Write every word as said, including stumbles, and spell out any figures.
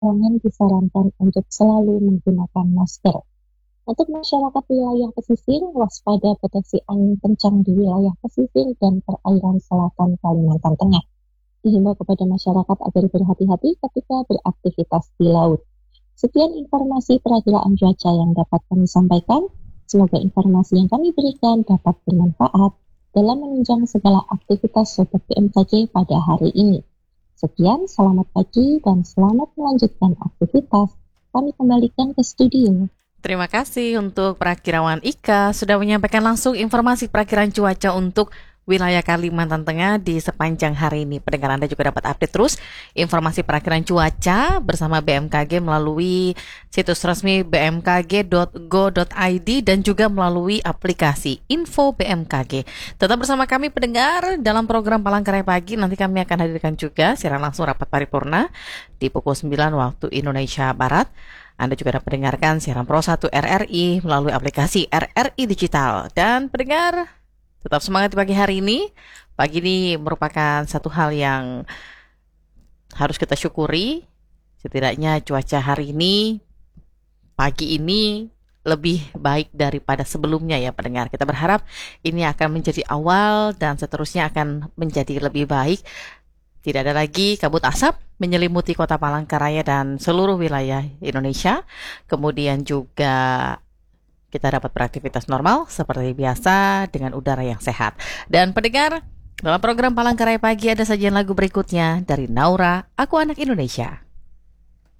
penerbangan disarankan untuk selalu menggunakan masker. Untuk masyarakat wilayah pesisir, waspada potensi angin kencang di wilayah pesisir dan perairan selatan Kalimantan Tengah. Dihimbau kepada masyarakat agar berhati-hati ketika beraktivitas di laut. Sekian informasi perakiraan cuaca yang dapat kami sampaikan. Semoga informasi yang kami berikan dapat bermanfaat dalam menunjang segala aktivitas Sobat B M K G pada hari ini. Sekian, selamat pagi dan selamat melanjutkan aktivitas. Kami kembalikan ke studio. Terima kasih untuk Prakirawan Ika sudah menyampaikan langsung informasi perakiraan cuaca untuk wilayah Kalimantan Tengah di sepanjang hari ini. Pendengar Anda juga dapat update terus informasi perakiraan cuaca bersama B M K G melalui situs resmi b m k g dot go dot i d dan juga melalui aplikasi Info B M K G. Tetap bersama kami pendengar dalam program Palangkaraya Pagi. Nanti kami akan hadirkan juga siaran langsung rapat paripurna di pukul sembilan waktu Indonesia Barat. Anda juga dapat mendengarkan siaran Pro satu R R I melalui aplikasi R R I Digital. Dan pendengar, tetap semangat di pagi hari ini. Pagi ini merupakan satu hal yang harus kita syukuri. Setidaknya cuaca hari ini, pagi ini lebih baik daripada sebelumnya ya pendengar. Kita berharap ini akan menjadi awal dan seterusnya akan menjadi lebih baik. Tidak ada lagi kabut asap menyelimuti kota Palangkaraya dan seluruh wilayah Indonesia. Kemudian juga kita dapat beraktivitas normal seperti biasa dengan udara yang sehat. Dan pendengar, dalam program Palangkaraya Pagi ada sajian lagu berikutnya dari Naura, Aku Anak Indonesia.